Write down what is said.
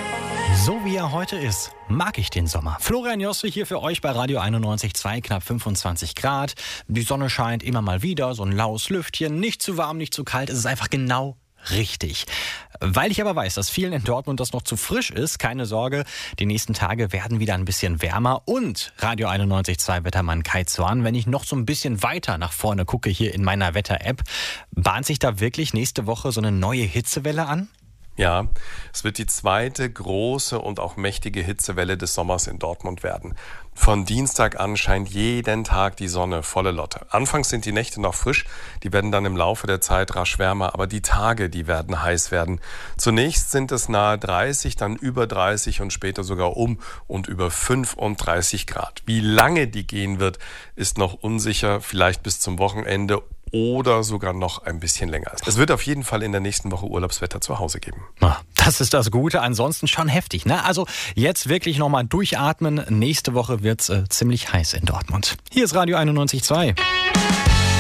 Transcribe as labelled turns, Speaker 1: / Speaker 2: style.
Speaker 1: So wie er heute ist, mag ich den Sommer. Florian Josse hier für euch bei Radio 91.2, knapp 25 Grad. Die Sonne scheint immer mal wieder, so ein laues Lüftchen, nicht zu warm, nicht zu kalt. Es ist einfach genau richtig. Weil ich aber weiß, dass vielen in Dortmund das noch zu frisch ist, keine Sorge, die nächsten Tage werden wieder ein bisschen wärmer. Und Radio 91.2 Wettermann Kai Zorn, wenn ich noch so ein bisschen weiter nach vorne gucke hier in meiner Wetter-App, bahnt sich da wirklich nächste Woche so eine neue Hitzewelle an?
Speaker 2: Ja, es wird die zweite große und auch mächtige Hitzewelle des Sommers in Dortmund werden. Von Dienstag an scheint jeden Tag die Sonne volle Lotte. Anfangs sind die Nächte noch frisch, die werden dann im Laufe der Zeit rasch wärmer, aber die Tage, die werden heiß werden. Zunächst sind es nahe 30, dann über 30 und später sogar und über 35 Grad. Wie lange die gehen wird, ist noch unsicher, vielleicht bis zum Wochenende oder sogar noch ein bisschen länger. Es wird auf jeden Fall in der nächsten Woche Urlaubswetter zu Hause geben.
Speaker 1: Das ist das Gute, ansonsten schon heftig, ne? Also jetzt wirklich nochmal durchatmen. Nächste Woche wird's ziemlich heiß in Dortmund. Hier ist Radio 91.2.